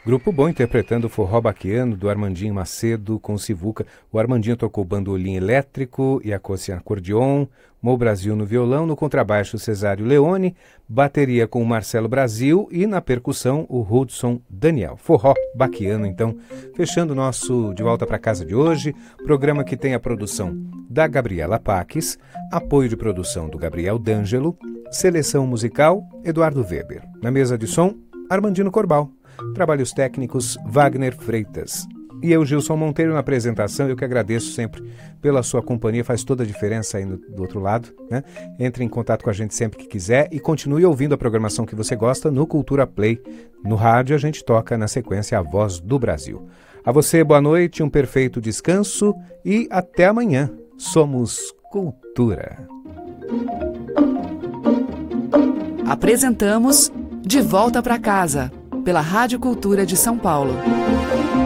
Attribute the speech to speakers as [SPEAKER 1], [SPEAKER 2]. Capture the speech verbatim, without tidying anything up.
[SPEAKER 1] Grupo bom interpretando o forró baquiano do Armandinho Macedo com o Sivuca. O Armandinho tocou bandolim elétrico e acordeon, Mo Brasil no violão, no contrabaixo Cesário Leone, bateria com o Marcelo Brasil e na percussão o Hudson Daniel. Forró baquiano, então, fechando o nosso De Volta para Casa de hoje, programa que tem a produção da Gabriela Paques, apoio de produção do Gabriel D'Angelo, seleção musical Eduardo Weber. Na mesa de som, Armandino Corbal. Trabalhos técnicos, Wagner Freitas. E eu, Gilson Monteiro, na apresentação. Eu que agradeço sempre pela sua companhia, faz toda a diferença aí no, do outro lado, né? Entre em contato com a gente sempre que quiser e continue ouvindo a programação que você gosta no Cultura Play. No rádio a gente toca na sequência A Voz do Brasil. A você, boa noite, um perfeito descanso e até amanhã. Somos Cultura.
[SPEAKER 2] Apresentamos De Volta para Casa, pela Rádio Cultura de São Paulo.